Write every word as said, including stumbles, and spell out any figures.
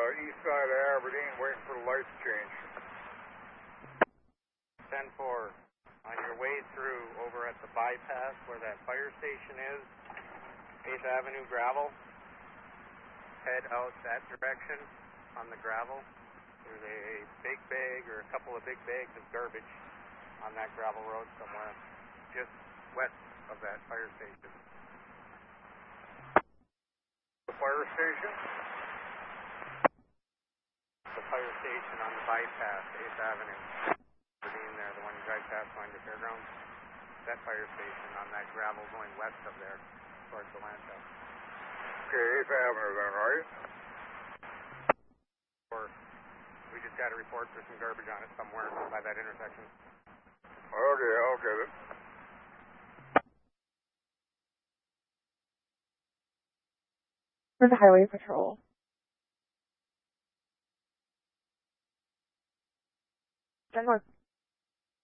east side of Aberdeen, waiting for the lights to change. ten four, on your way through over at the bypass where that fire station is, eighth Avenue gravel, head out that direction on the gravel. There's a big bag or a couple of big bags of garbage on that gravel road somewhere just west of that fire station. The fire station? The fire station on the bypass, eighth Avenue. Being there, the one you drive past going to Fairgrounds. That fire station on that gravel going west of there towards the landfill. Okay, eighth Avenue then, right? Or we just got a report for some garbage on it somewhere by that intersection. Okay, I'll get it. For the highway patrol. Denmark.